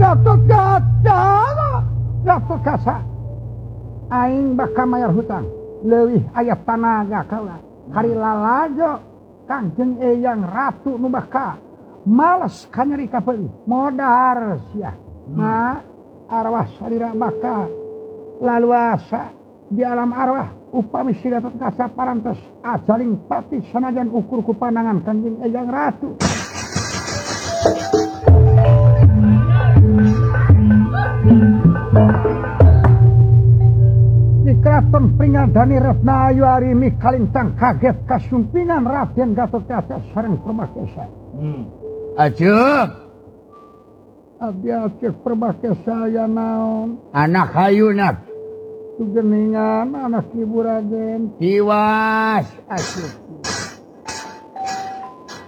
Gatot Kaca aing bakal mayar hutang leuwih aya tanaga kaula hari lalajo Kangjeng Eyang Ratu nu bakal males kanyeri ka peulih modar sia arwah salira bakal laluasa di alam arwah upami si Gatot Kaca parantos ajaling pati sanajan ukur ku pandangan Kangjeng Eyang Ratu. Di Kraton Pringadani Retna Ayu ari mikalintang kaget kasumpingan Raden Gatot Kaca sareng Purbakesa. Ajeuk. Abdi acek Purbakesa aya naon? Anak hayuna. Tugeningan anak ibu Raden. Tiwas ajeuk.